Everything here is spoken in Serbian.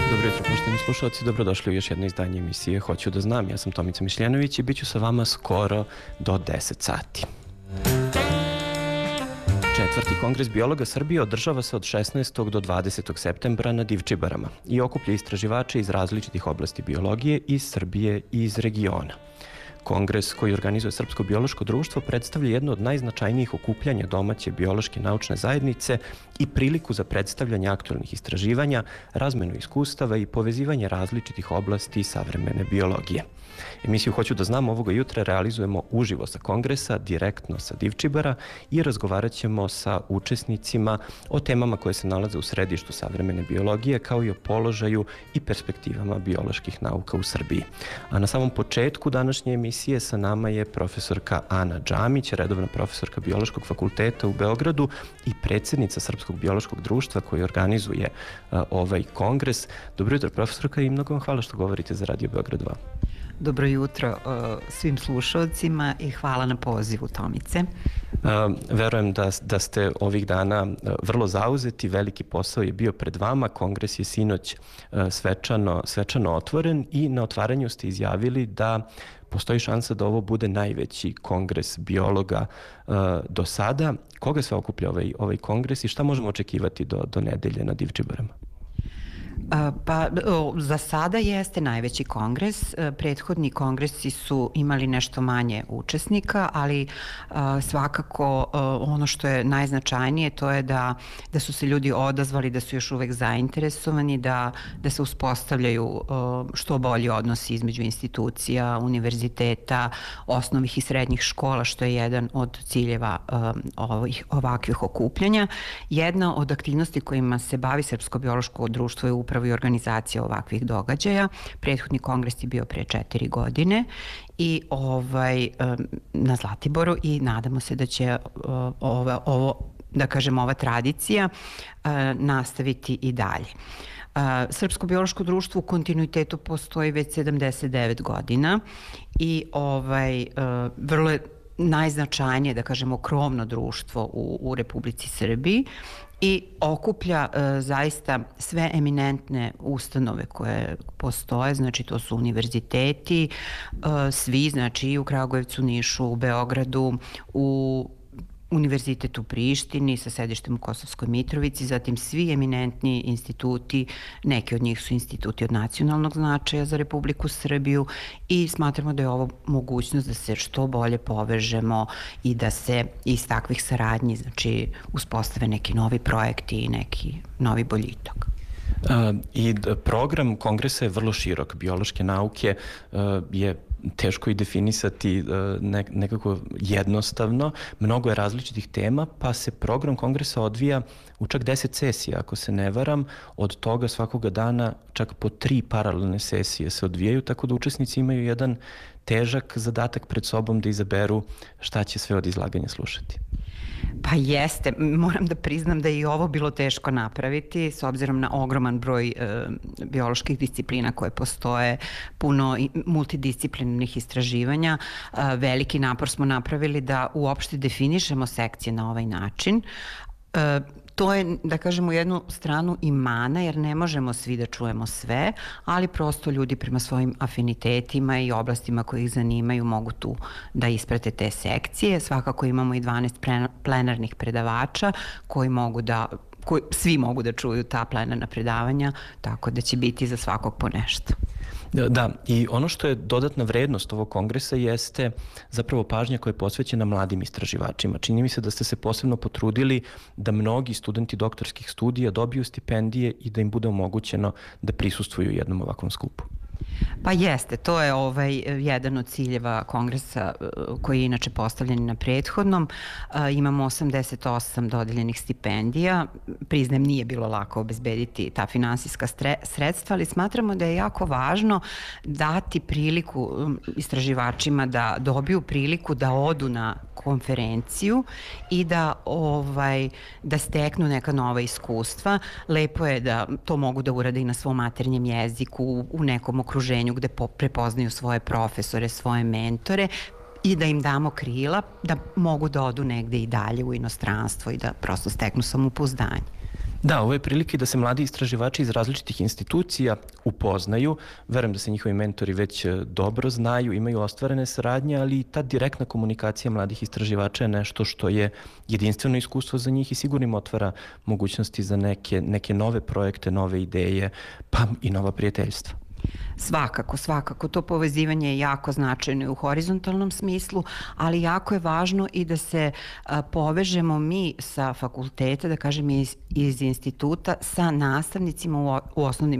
Dobro jutro, poštovani slušalci, dobrodošli u još jedno izdanje emisije Hoću da znam. Ja sam Tomica Mišljenović i bit ću sa vama skoro do 10 sati. Četvrti kongres biologa Srbije održava se od 16. do 20. septembra na Divčibarama i okuplja istraživače iz različitih oblasti biologije iz Srbije i iz regiona. Kongres koji organizuje Srpsko biološko društvo predstavlja jedno od najznačajnijih okupljanja domaće biološke naučne zajednice i priliku za predstavljanje aktualnih istraživanja, razmenu iskustava i povezivanje različitih oblasti savremene biologije. Emisiju Hoću da znam ovoga jutra realizujemo uživo sa kongresa, direktno sa Divčibara i razgovarat ćemo sa učesnicima o temama koje se nalaze u središtu savremene biologije, kao i o položaju i perspektivama bioloških nauka u Srbiji. A na samom početku današnje emisije sa nama je profesorka Ana Džamić, redovna profesorka Biološkog fakulteta u Beogradu i predsjednica Srpskog biološkog društva koji organizuje ovaj kongres. Dobro jutro, profesorka, i mnogo vam hvala što govorite za Radio Beograd 2. Dobro jutro svim slušalcima i hvala na pozivu, Tomice. Verujem da ste ovih dana vrlo zauzeti, veliki posao je bio pred vama, kongres je sinoć svečano otvoren i na otvaranju ste izjavili da postoji šansa da ovo bude najveći kongres biologa do sada. Koga sve okuplja ovaj kongres i šta možemo očekivati do nedelje na Divčibarama? Za sada jeste najveći kongres. Prethodni kongresi su imali nešto manje učesnika, ali svakako ono što je najznačajnije to je da su se ljudi odazvali, da su još uvek zainteresovani, da se uspostavljaju što bolji odnosi između institucija, univerziteta, osnovnih i srednjih škola, što je jedan od ciljeva ovakvih okupljanja. Jedna od aktivnosti kojima se bavi Srpsko biološko društvo je upravo i organizacija ovakvih događaja. Prethodni kongres je bio pre 4 godine i na Zlatiboru i nadamo se da će ova tradicija nastaviti i dalje. Srpsko biološko društvo u kontinuitetu postoji već 79 godina i vrlo je najznačajnije, da kažemo, krovno društvo u Republici Srbiji i okuplja zaista sve eminentne ustanove koje postoje, znači to su univerziteti, svi, znači i u Kragujevcu, Nišu, u Beogradu, u Univerzitet u Prištini sa sedištem u Kosovskoj Mitrovici, zatim svi eminentni instituti, neki od njih su instituti od nacionalnog značaja za Republiku Srbiju i smatramo da je ovo mogućnost da se što bolje povežemo i da se iz takvih saradnji, znači, uspostave neki novi projekti i neki novi boljitak. I program kongresa je vrlo širok. Biološke nauke je teško i definisati nekako jednostavno. Mnogo je različitih tema, pa se program kongresa odvija u čak 10 sesija, ako se ne varam. Od toga svakoga dana čak po 3 paralelne sesije se odvijaju, tako da učesnici imaju jedan težak zadatak pred sobom da izaberu šta će sve od izlaganja slušati. Pa jeste, moram da priznam da je i ovo bilo teško napraviti s obzirom na ogroman broj bioloških disciplina koje postoje, puno multidisciplinarnih istraživanja. Veliki napor smo napravili da uopšte definišemo sekcije na ovaj način. To je, da kažemo, u jednu stranu i mana, jer ne možemo svi da čujemo sve, ali prosto ljudi prema svojim afinitetima i oblastima koji ih zanimaju mogu tu da isprate te sekcije. Svakako imamo i 12 plenarnih predavača koji svi mogu da čuju ta plenarna predavanja, tako da će biti za svakog po nešto. Da, i ono što je dodatna vrednost ovog kongresa jeste zapravo pažnja koja je posvećena mladim istraživačima. Čini mi se da ste se posebno potrudili da mnogi studenti doktorskih studija dobiju stipendije i da im bude omogućeno da prisustvuju jednom ovakvom skupu. Pa jeste, to je jedan od ciljeva kongresa koji je inače postavljen na prethodnom. Imamo 88 dodeljenih stipendija. Priznajem, nije bilo lako obezbediti ta finansijska sredstva, ali smatramo da je jako važno dati priliku istraživačima da dobiju priliku da odu na konferenciju i da steknu neka nova iskustva. Lepo je da to mogu da urade i na svom maternjem jeziku, u nekom okruženju gde prepoznaju svoje profesore, svoje mentore i da im damo krila da mogu da odu negde i dalje u inostranstvo i da prosto steknu samopouzdanje. Da, ovo je prilike da se mladi istraživači iz različitih institucija upoznaju. Verujem da se njihovi mentori već dobro znaju, imaju ostvarene saradnje, ali ta direktna komunikacija mladih istraživača je nešto što je jedinstveno iskustvo za njih i sigurno im otvara mogućnosti za neke nove projekte, nove ideje, pa i nova prijateljstva. Svakako. To povezivanje je jako značajno i u horizontalnom smislu, ali jako je važno i da se povežemo mi sa fakulteta, da kažem iz instituta, sa nastavnicima u osnovnim